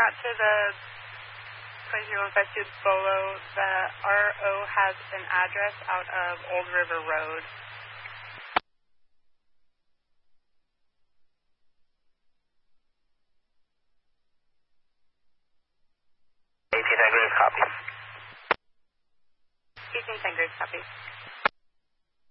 got to the place you're going to Bolo, the RO has an address out of Old River Road. 18 Graves, copy. 18 Graves, copy.